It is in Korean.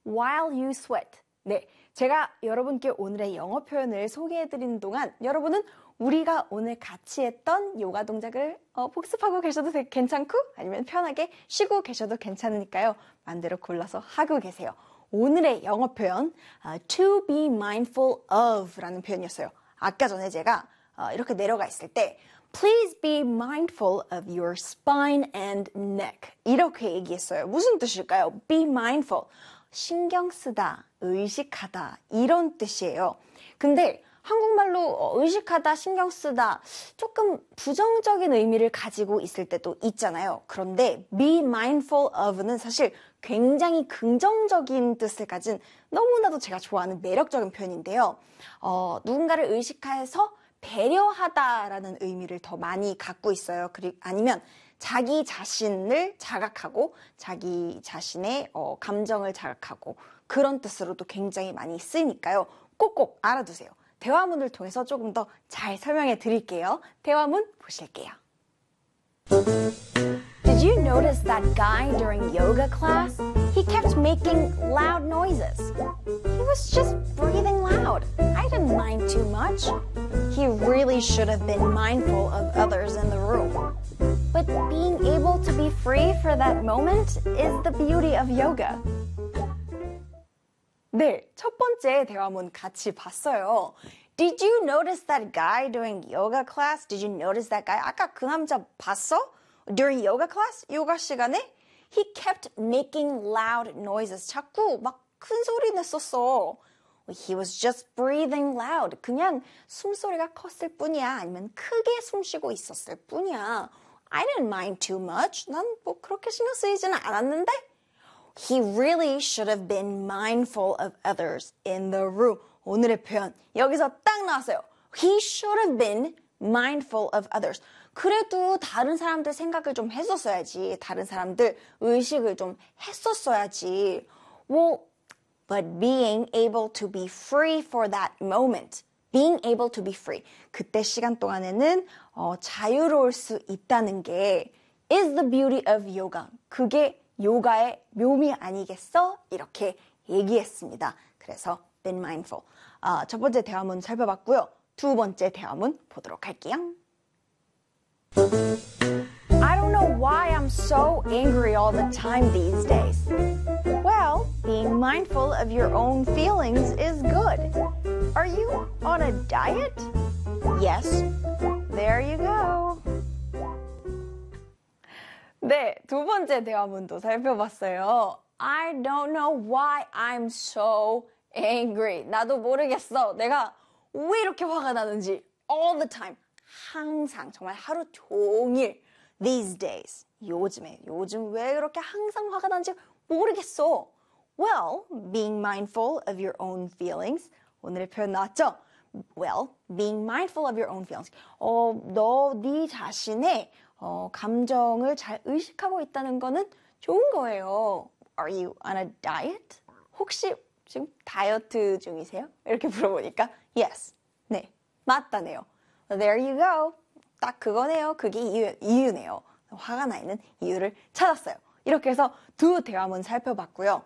while you sweat. 네, 제가 여러분께 오늘의 영어 표현을 소개해드리는 동안 여러분은 우리가 오늘 같이 했던 요가 동작을 복습하고 계셔도 괜찮고 아니면 편하게 쉬고 계셔도 괜찮으니까요. 마음대로 골라서 하고 계세요. 오늘의 영어 표현 to be mindful of 라는 표현이었어요. 아까 전에 제가 이렇게 내려가 있을 때 Please be mindful of your spine and neck 이렇게 얘기했어요. 무슨 뜻일까요? Be mindful. 신경 쓰다, 의식하다 이런 뜻이에요. 근데 한국말로 의식하다, 신경 쓰다 조금 부정적인 의미를 가지고 있을 때도 있잖아요. 그런데 be mindful of는 사실 굉장히 긍정적인 뜻을 가진 너무나도 제가 좋아하는 매력적인 표현인데요. 누군가를 의식해서 배려하다라는 의미를 더 많이 갖고 있어요. 아니면 자기 자신을 자각하고 자기 자신의 감정을 자각하고 그런 뜻으로도 굉장히 많이 쓰이니까요. 꼭꼭 알아두세요. 대화문을 통해서 조금 더 잘 설명해 드릴게요. 대화문 보실게요. Did you notice that guy during yoga class? He kept making loud noises. He was just breathing loud. I didn't mind too much. He really should have been mindful of others in the room. But being able to be free for that moment is the beauty of yoga. 네, 첫 번째 대화문 같이 봤어요. Did you notice that guy during yoga class? Did you notice that guy? 아까 그 남자 봤어? During yoga class? 요가 시간에? He kept making loud noises. 자꾸 막 큰 소리 냈었어. He was just breathing loud. 그냥 숨소리가 컸을 뿐이야. 아니면 크게 숨 쉬고 있었을 뿐이야. I didn't mind too much. 난 뭐 그렇게 신경 쓰이지는 않았는데? He really should have been mindful of others in the room. 오늘의 표현 여기서 딱 나왔어요. He should have been mindful of others. 그래도 다른 사람들 생각을 좀 했었어야지. 다른 사람들 의식을 좀 했었어야지. Well, but being able to be free for that moment. Being able to be free. 그때 시간 동안에는 자유로울 수 있다는 게 is the beauty of yoga. 그게 요가의 묘미 아니겠어? 이렇게 얘기했습니다. 그래서 been mindful. 첫 번째 대화문 살펴봤고요. 두 번째 대화문 보도록 할게요. I don't know why I'm so angry all the time these days. Well, being mindful of your own feelings is good. Are you on a diet? Yes. There you go. 네, 두 번째 대화문도 살펴봤어요. I don't know why I'm so angry. 나도 모르겠어. 내가 왜 이렇게 화가 나는지. All the time. 항상, 정말 하루 종일. These days. 요즘 왜 이렇게 항상 화가 나는지 모르겠어. Well, being mindful of your own feelings. 오늘의 표현 나왔죠? Well, being mindful of your own feelings. 네 자신의 감정을 잘 의식하고 있다는 거는 좋은 거예요. Are you on a diet? 혹시 지금 다이어트 중이세요? 이렇게 물어보니까 yes. 네, 맞다네요. There you go. 딱 그거네요. 그게 이유네요. 화가 나 있는 이유를 찾았어요. 이렇게 해서 두 대화문 살펴봤고요.